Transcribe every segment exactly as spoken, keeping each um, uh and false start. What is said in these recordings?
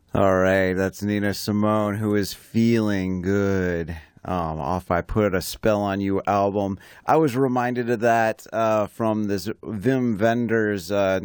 All right, that's Nina Simone, who is feeling good. Um, off I Put a Spell on You album. I was reminded of that uh, from this Wim Wenders uh,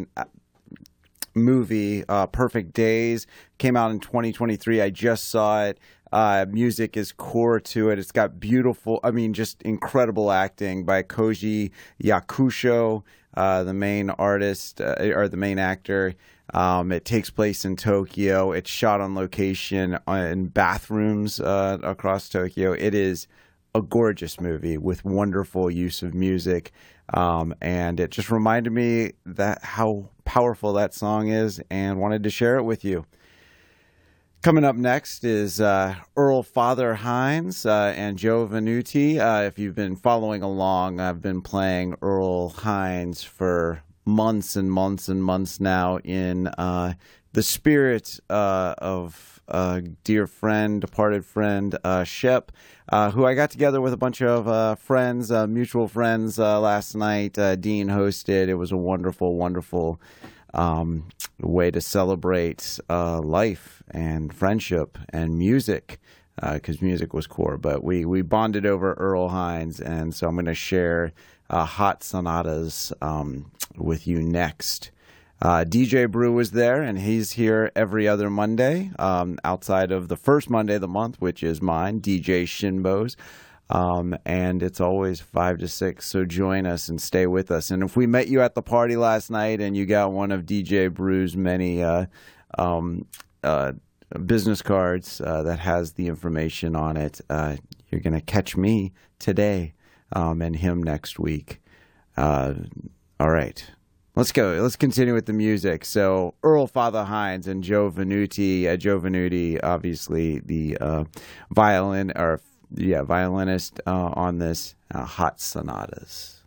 movie, uh, Perfect Days. Came out in twenty twenty-three. I just saw it. Uh, music is core to it. It's got beautiful, I mean, just incredible acting by Koji Yakusho, uh, the main artist, uh, or the main actor. Um, it takes place in Tokyo. It's shot on location in bathrooms uh, across Tokyo. It is a gorgeous movie with wonderful use of music. Um, and it just reminded me that how powerful that song is and wanted to share it with you. Coming up next is uh, Earl Father Hines uh, and Joe Venuti. Uh, if you've been following along, I've been playing Earl Hines for months and months and months now in uh, the spirit uh, of a dear friend, departed friend, uh, Shep, uh, who I got together with a bunch of uh, friends, uh, mutual friends uh, last night. Uh, Dean hosted. It was a wonderful, wonderful um, way to celebrate uh, life and friendship and music, because uh, music was core. But we, we bonded over Earl Hines, and so I'm going to share uh, Hot Sonatas um, with you next. Uh, D J Brew was there, and he's here every other Monday, um, outside of the first Monday of the month, which is mine, D J Shinbo's. Um, and it's always five to six, so join us and stay with us. And if we met you at the party last night and you got one of D J Brew's many uh, um, uh, business cards uh, that has the information on it, uh, you're going to catch me today um, and him next week. Uh, all right. Let's go. Let's continue with the music. So Earl Father Hines and Joe Venuti. Uh, Joe Venuti, obviously the uh, violin or yeah violinist uh, on this uh, Hot Sonatas.